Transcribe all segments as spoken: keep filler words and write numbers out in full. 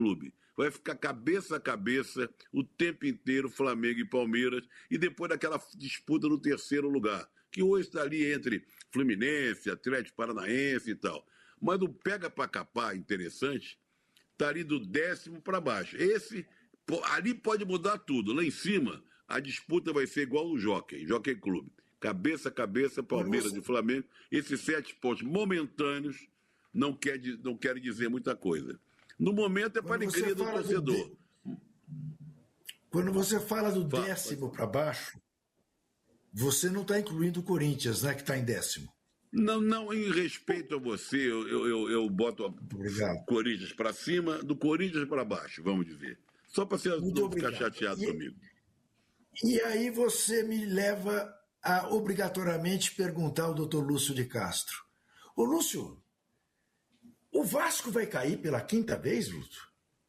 clube. Vai ficar cabeça a cabeça o tempo inteiro Flamengo e Palmeiras, e depois daquela disputa no terceiro lugar, que hoje está ali entre Fluminense, Atlético Paranaense e tal. Mas o pega para capar interessante está ali do décimo para baixo. Esse, ali pode mudar tudo. Lá em cima, a disputa vai ser igual no Jockey, Jockey Clube. Cabeça a cabeça, Palmeiras e Flamengo. Esses sete pontos momentâneos não, quer, não querem dizer muita coisa. No momento é para a alegria do torcedor. Do... Quando você fala do fala, décimo para baixo, você não está incluindo o Corinthians, né, que está em décimo. Não, não, em respeito a você, eu, eu, eu boto o Corinthians para cima, do Corinthians para baixo, vamos dizer. Só para você não ficar chateado e, comigo. E aí você me leva a obrigatoriamente perguntar ao doutor Lúcio de Castro. Ô Lúcio, o Vasco vai cair pela quinta vez, Lúcio?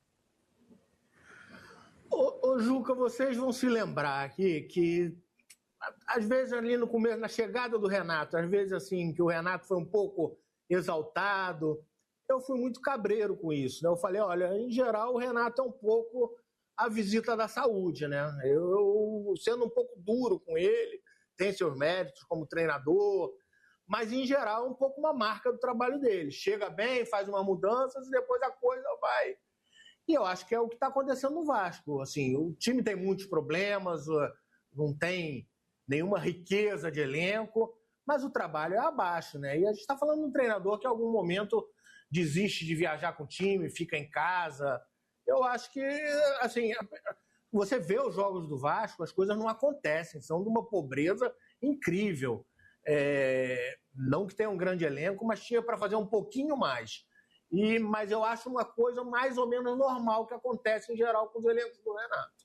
Ô, ô Juca, vocês vão se lembrar aqui que às vezes ali no começo, na chegada do Renato, às vezes assim, que o Renato foi um pouco exaltado, eu fui muito cabreiro com isso, né? Eu falei, olha, em geral o Renato é um pouco a visita da saúde, né? Eu, sendo um pouco duro com ele, tem seus méritos como treinador, mas em geral é um pouco uma marca do trabalho dele. Chega bem, faz uma mudança e depois a coisa vai. E eu acho que é o que está acontecendo no Vasco. Assim, o time tem muitos problemas, não tem nenhuma riqueza de elenco, mas o trabalho é abaixo, né? E a gente está falando de um treinador que em algum momento desiste de viajar com o time, fica em casa. Eu acho que, assim, você vê os jogos do Vasco, as coisas não acontecem, são de uma pobreza incrível. É, não que tenha um grande elenco, mas tinha para fazer um pouquinho mais. E, mas eu acho uma coisa mais ou menos normal que acontece em geral com os elencos do Renato.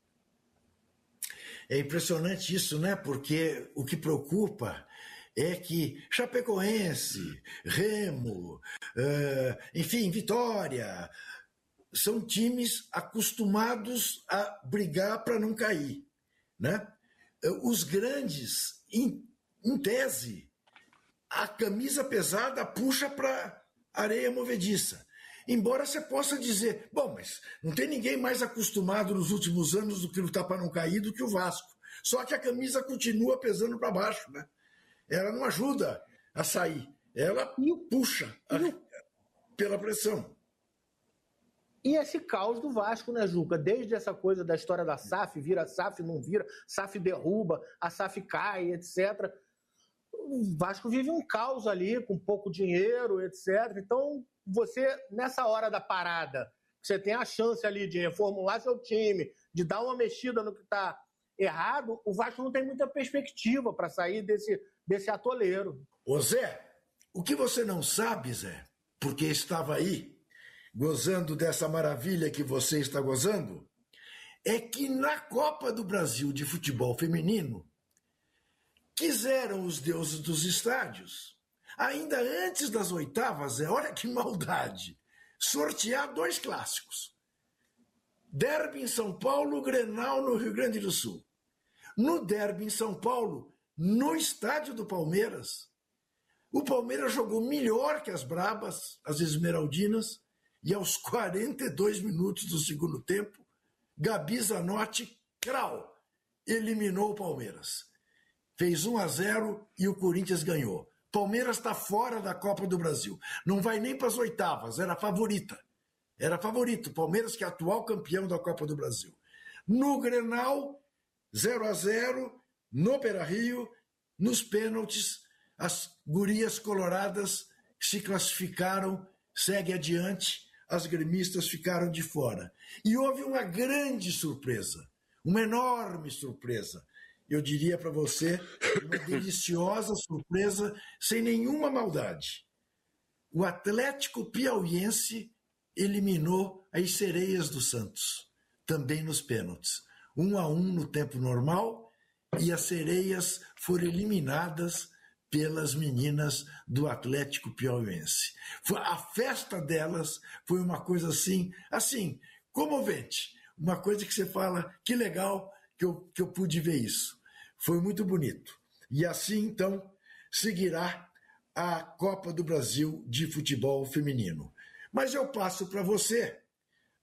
É impressionante isso, né? Porque o que preocupa é que Chapecoense, Remo, uh, enfim, Vitória, são times acostumados a brigar para não cair, né? Os grandes, em, em tese, a camisa pesada puxa para areia movediça. Embora você possa dizer, bom, mas não tem ninguém mais acostumado nos últimos anos do que lutar para não cair do que o Vasco. Só que a camisa continua pesando para baixo, né? Ela não ajuda a sair, ela puxa a, pela pressão. E esse caos do Vasco, né, Juca? Desde essa coisa da história da S A F, vira S A F, não vira, S A F derruba, a S A F cai, etcétera. O Vasco vive um caos ali, com pouco dinheiro, etcétera. Então, você, nessa hora da parada, você tem a chance ali de reformular seu time, de dar uma mexida no que está errado, o Vasco não tem muita perspectiva para sair desse, desse atoleiro. Ô Zé, o que você não sabe, Zé, porque estava aí, gozando dessa maravilha que você está gozando, é que na Copa do Brasil de futebol feminino, quiseram os deuses dos estádios, ainda antes das oitavas, é, olha que maldade, sortear dois clássicos. Derby em São Paulo, Grenal no Rio Grande do Sul. No derby em São Paulo, no estádio do Palmeiras, o Palmeiras jogou melhor que as Brabas, as Esmeraldinas, e aos quarenta e dois minutos do segundo tempo, Gabi Zanotti, crau, eliminou o Palmeiras. Fez um a zero e o Corinthians ganhou. Palmeiras está fora da Copa do Brasil. Não vai nem para as oitavas, era favorita. Era favorito. Palmeiras, que é atual campeão da Copa do Brasil. No Grenal, zero a zero, no Beira-Rio, nos pênaltis, as gurias coloradas se classificaram, segue adiante, as gremistas ficaram de fora. E houve uma grande surpresa, uma enorme surpresa. Eu diria para você, uma deliciosa surpresa, sem nenhuma maldade. O Atlético Piauiense eliminou as Sereias do Santos, também nos pênaltis. Um a um no tempo normal, e as Sereias foram eliminadas pelas meninas do Atlético Piauiense. A festa delas foi uma coisa assim, assim, comovente. Uma coisa que você fala, que legal que eu, que eu pude ver isso. Foi muito bonito. E assim, então, seguirá a Copa do Brasil de futebol feminino. Mas eu passo para você